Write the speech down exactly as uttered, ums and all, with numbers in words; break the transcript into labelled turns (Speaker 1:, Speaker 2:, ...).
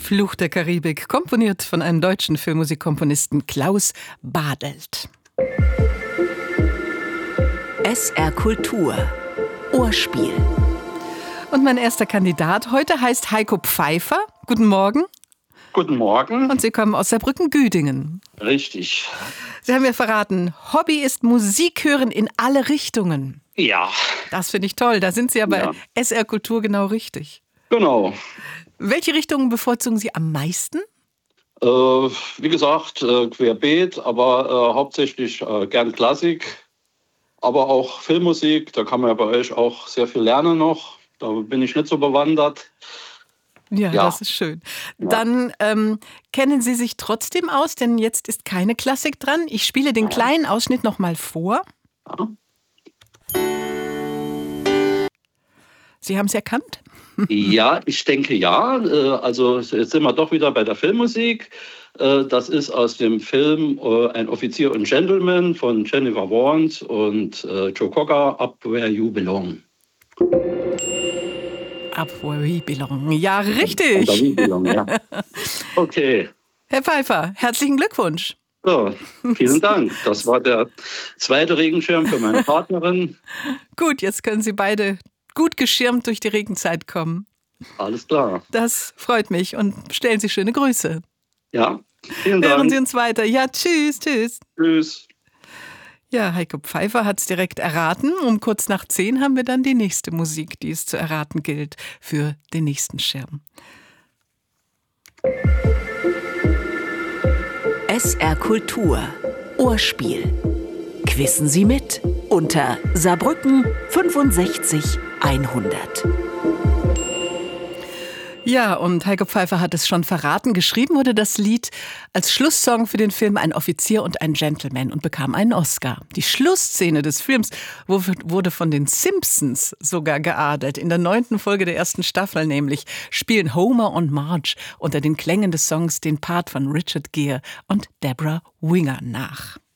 Speaker 1: Fluch der Karibik, komponiert von einem deutschen Filmmusikkomponisten Klaus Badelt.
Speaker 2: S R Kultur. Ohrspiel.
Speaker 1: Und mein erster Kandidat heute heißt Heiko Pfeiffer. Guten Morgen.
Speaker 3: Guten Morgen.
Speaker 1: Und Sie kommen aus Saarbrücken-Güdingen.
Speaker 3: Richtig.
Speaker 1: Sie haben mir verraten, Hobby ist Musik hören in alle Richtungen.
Speaker 3: Ja.
Speaker 1: Das finde ich toll. Da sind Sie ja bei
Speaker 3: Ja.
Speaker 1: S R Kultur genau richtig.
Speaker 3: Genau.
Speaker 1: Welche Richtungen bevorzugen Sie am meisten?
Speaker 3: Äh, wie gesagt, äh, querbeet, aber äh, hauptsächlich äh, gern Klassik, aber auch Filmmusik. Da kann man ja bei euch auch sehr viel lernen noch. Da bin ich nicht so bewandert.
Speaker 1: Ja,
Speaker 3: Ja.
Speaker 1: das ist schön.
Speaker 3: Ja.
Speaker 1: Dann ähm, kennen Sie sich trotzdem aus, denn jetzt ist keine Klassik dran. Ich spiele den kleinen Ausschnitt noch mal vor.
Speaker 3: Ja.
Speaker 1: Sie haben es erkannt?
Speaker 3: Ja, ich denke ja. Äh, Also jetzt sind wir doch wieder bei der Filmmusik. Äh, Das ist aus dem Film äh, Ein Offizier und Gentleman von Jennifer Warnes und äh, Joe Cocker, Up Where You Belong.
Speaker 1: Up where we belong. Ja,
Speaker 3: Up Where
Speaker 1: richtig.
Speaker 3: You Belong, ja. Okay.
Speaker 1: Herr Pfeiffer, herzlichen Glückwunsch.
Speaker 3: So, vielen Dank. Das war der zweite Regenschirm für meine Partnerin.
Speaker 1: Gut, jetzt können Sie beide gut geschirmt durch die Regenzeit kommen.
Speaker 3: Alles klar.
Speaker 1: Das freut mich und stellen Sie schöne Grüße.
Speaker 3: Ja, vielen
Speaker 1: Hören
Speaker 3: Dank.
Speaker 1: Sie uns weiter. Ja, tschüss, tschüss.
Speaker 3: Tschüss.
Speaker 1: Ja, Heiko Pfeiffer hat es direkt erraten. Um kurz nach zehn haben wir dann die nächste Musik, die es zu erraten gilt für den nächsten Schirm.
Speaker 2: S R Kultur. Ohrspiel. Quissen Sie mit unter Saarbrücken fünfundsechzig hundert.
Speaker 1: Ja, und Heiko Pfeiffer hat es schon verraten. Geschrieben wurde das Lied als Schlusssong für den Film Ein Offizier und ein Gentleman und bekam einen Oscar. Die Schlussszene des Films wurde von den Simpsons sogar geadelt. In der neunten Folge der ersten Staffel nämlich spielen Homer und Marge unter den Klängen des Songs den Part von Richard Gere und Deborah Winger nach.